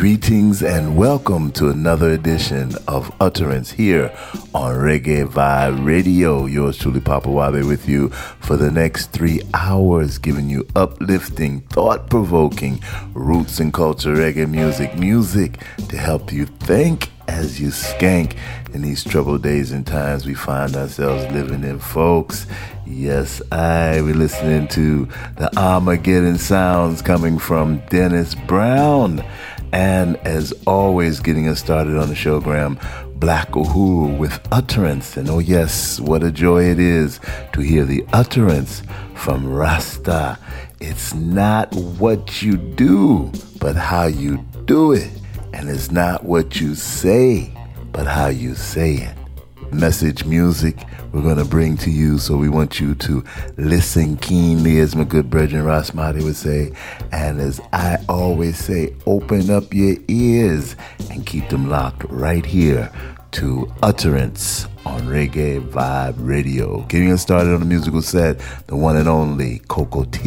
Greetings and welcome to another edition of Utterance here on Reggae Vibe Radio. Yours truly, Papa Wabe, with you for the next 3 hours, giving you uplifting, thought-provoking, roots and culture reggae music to help you think as you skank in these troubled days and times we find ourselves living in, folks. Yes, we're listening to the Armageddon sounds coming from Dennis Brown. And as always, getting us started on the showgram, Black Uhuru with Utterance. And oh yes, what a joy it is to hear the utterance from Rasta. It's not what you do, but how you do it. And it's not what you say, but how you say it. Message music we're going to bring to you, so we want you to listen keenly, as my good brethren Rasmati would say. And as I always say, open up your ears and keep them locked right here to Utterance on Reggae Vibe Radio. Getting us started on the musical set, the one and only Coco T.